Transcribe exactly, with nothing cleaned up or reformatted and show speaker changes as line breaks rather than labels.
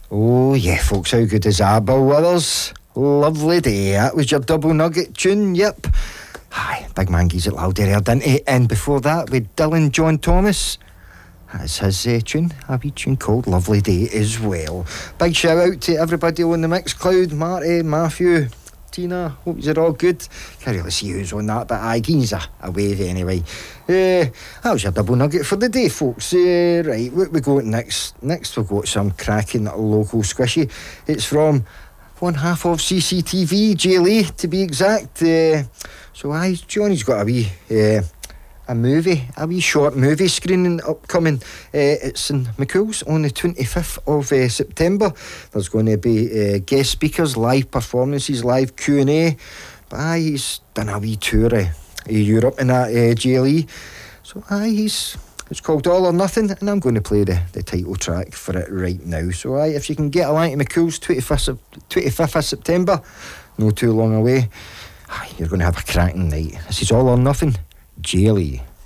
Oh, yeah, folks, how good is that? Bill Withers, Lovely Day. That was your double nugget tune, yep. Aye, big man gives it louder there, didn't he? And before that, with Dylan John Thomas, that's his uh, tune, a wee tune called Lovely Day as well. Big shout out to everybody on the Mixcloud, Marty, Matthew, Tina, hope you're all good. Can't really see who's on that, but aye, gives a, a wave anyway. Uh, that was your double nugget for the day, folks. Uh, right, what we got next? Next we've got some cracking local squishy. It's from one half of C C T V, J Lee to be exact. Uh, so aye, Johnny's got a wee... Uh, a movie, a wee short movie screening upcoming. Uh, it's in McCool's on the twenty-fifth of uh, September. There's going to be uh, guest speakers, live performances, live Q and A. But aye, he's done a wee tour of uh, Europe and that, uh, J L E. So aye, he's... It's called All or Nothing, and I'm going to play the, the title track for it right now. So aye, if you can get along to McCool's twenty-fifth of September, no too long away, aye, you're going to have a cracking night. This is All or Nothing, J L E.